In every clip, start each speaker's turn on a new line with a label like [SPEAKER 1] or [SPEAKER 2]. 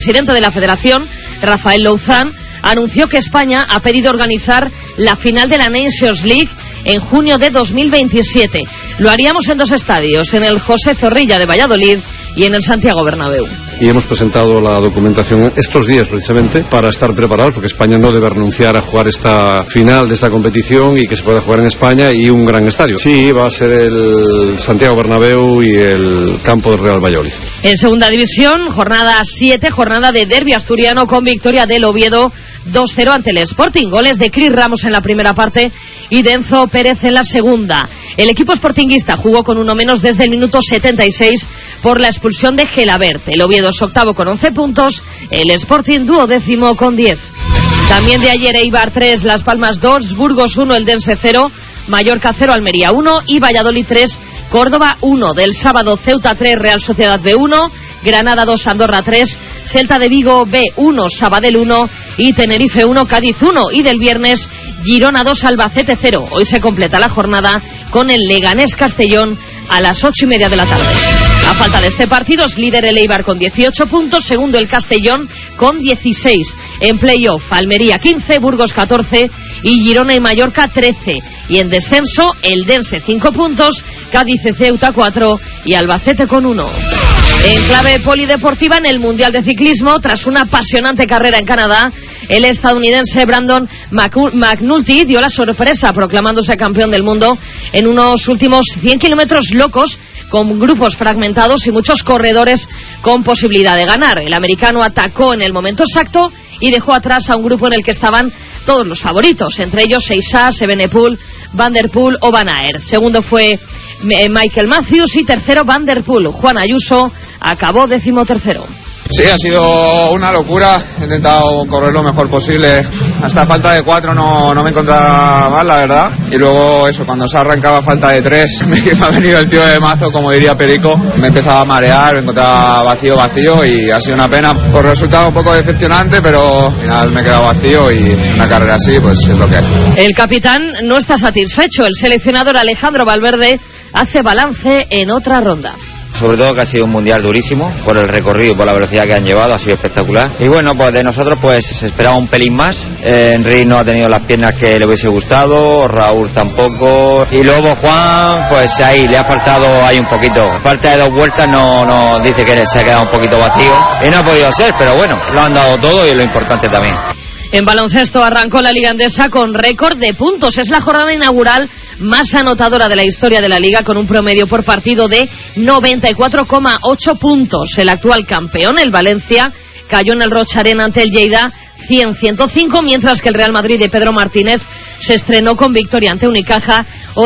[SPEAKER 1] El presidente de la Federación, Rafael Louzán, anunció que España ha pedido organizar la final de la Nations League en junio de 2027. Lo haríamos en 2 estadios, en el José Zorrilla de Valladolid y en el Santiago Bernabéu.
[SPEAKER 2] Y hemos presentado la documentación estos días precisamente para estar preparados, porque España no debe renunciar a jugar esta final de esta competición y que se pueda jugar en España y un gran estadio. Sí, va a ser el Santiago Bernabéu y el campo del Real Valladolid.
[SPEAKER 1] En segunda división, jornada 7, jornada de derbi asturiano con victoria del Oviedo 2-0 ante el Sporting. Goles de Cris Ramos en la primera parte y de Enzo Pérez en la segunda. El equipo sportinguista jugó con uno menos desde el minuto 76 por la expulsión de Gelabert. El Oviedo es octavo con 11 puntos, el Sporting 12º con 10. También de ayer, Eibar 3, Las Palmas 2, Burgos 1, Eldense 0, Mallorca 0, Almería 1 y Valladolid 3, Córdoba 1. Del sábado, Ceuta 3, Real Sociedad B 1, Granada 2, Andorra 3, Celta de Vigo B 1, Sabadell 1 y Tenerife 1, Cádiz 1. Y del viernes, Girona 2, Albacete 0. Hoy se completa la jornada con el Leganés Castellón a las 8:30 de la tarde. A falta de este partido es líder el Eibar con 18 puntos, segundo el Castellón con 16. En playoff, Almería 15, Burgos 14 y Girona y Mallorca 13. Y en descenso, Eldense 5 puntos, Cádiz y Ceuta 4 y Albacete con 1. En clave polideportiva, en el Mundial de Ciclismo, tras una apasionante carrera en Canadá, el estadounidense Brandon McNulty dio la sorpresa proclamándose campeón del mundo en unos últimos 100 kilómetros locos, con grupos fragmentados y muchos corredores con posibilidad de ganar. El americano atacó en el momento exacto y dejó atrás a un grupo en el que estaban todos los favoritos, entre ellos Seisas, Evenepoel, Van der Poel o Van Aert. Segundo fue Michael Matthews y tercero Van der Poel. Juan Ayuso acabó 13º.
[SPEAKER 3] Sí, ha sido una locura. He intentado correr lo mejor posible. Hasta falta de 4 no me encontraba mal, la verdad. Y luego eso, cuando se arrancaba falta de 3, me ha venido el tío de mazo, como diría Perico. Me empezaba a marear, me encontraba vacío y ha sido una pena. Por resultado un poco decepcionante, pero al final me he quedado vacío y una carrera así pues es lo que hay.
[SPEAKER 1] El capitán no está satisfecho. El seleccionador Alejandro Valverde hace balance en otra ronda.
[SPEAKER 4] Sobre todo que ha sido un mundial durísimo, por el recorrido, por la velocidad que han llevado, ha sido espectacular. Y bueno, pues de nosotros pues se esperaba un pelín más. Enrique no ha tenido las piernas que le hubiese gustado, Raúl tampoco. Y luego Juan, pues ahí le ha faltado ahí un poquito. Falta de 2 vueltas, no dice que se ha quedado un poquito vacío. Y no ha podido ser, pero bueno, lo han dado todo y es lo importante también.
[SPEAKER 1] En baloncesto arrancó la Liga Endesa con récord de puntos. Es la jornada inaugural más anotadora de la historia de la Liga, con un promedio por partido de 94,8 puntos. El actual campeón, el Valencia, cayó en el Rocha Arena ante el Lleida 100-105, mientras que el Real Madrid de Pedro Martínez se estrenó con victoria ante Unicaja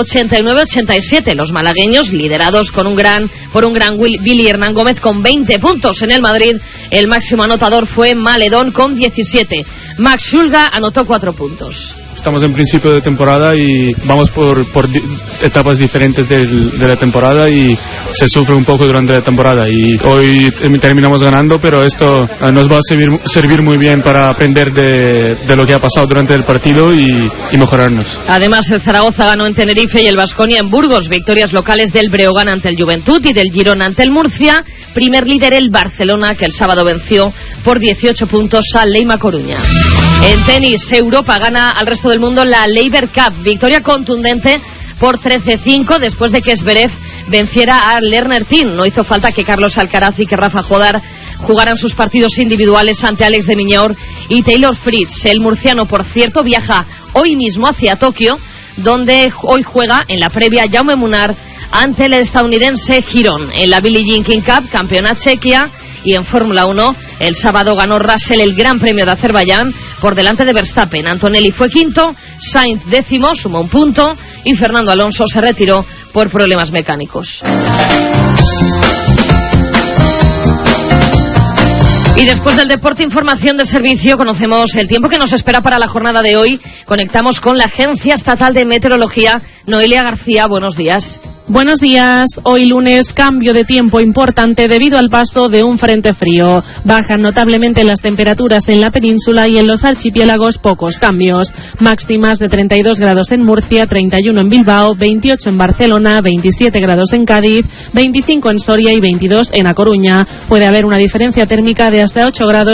[SPEAKER 1] 89-87. Los malagueños, liderados por un gran Billy Hernán Gómez con 20 puntos. En el Madrid, el máximo anotador fue Maledón con 17. Max Schulga anotó 4 puntos.
[SPEAKER 5] Estamos en principio de temporada y vamos por etapas diferentes de la temporada y se sufre un poco durante la temporada y hoy terminamos ganando, pero esto nos va a servir muy bien para aprender de lo que ha pasado durante el partido y mejorarnos.
[SPEAKER 1] Además, el Zaragoza ganó en Tenerife y el Baskonia en Burgos. Victorias locales del Breogán ante el Juventud y del Girona ante el Murcia. Primer líder el Barcelona, que el sábado venció por 18 puntos al Leima Coruña. En tenis, Europa gana al resto del mundo la Laver Cup. Victoria contundente por 13-5 después de que Zverev venciera a Lerner Tin. No hizo falta que Carlos Alcaraz y que Rafa Jodar jugaran sus partidos individuales ante Alex de Minaur y Taylor Fritz. El murciano, por cierto, viaja hoy mismo hacia Tokio, donde hoy juega en la previa Jaume Munar ante el estadounidense Girón. En la Billie Jean King Cup, campeona Chequia. Y en Fórmula 1, el sábado ganó Russell el Gran Premio de Azerbaiyán por delante de Verstappen. Antonelli fue quinto, Sainz 10º, sumó un punto, y Fernando Alonso se retiró por problemas mecánicos. Y después del deporte, información de servicio, conocemos el tiempo que nos espera para la jornada de hoy. Conectamos con la Agencia Estatal de Meteorología. Noelia García, buenos días.
[SPEAKER 6] Buenos días. Hoy lunes, cambio de tiempo importante debido al paso de un frente frío. Bajan notablemente las temperaturas en la península y en los archipiélagos pocos cambios. Máximas de 32 grados en Murcia, 31 en Bilbao, 28 en Barcelona, 27 grados en Cádiz, 25 en Soria y 22 en A Coruña. Puede haber una diferencia térmica de hasta 8 grados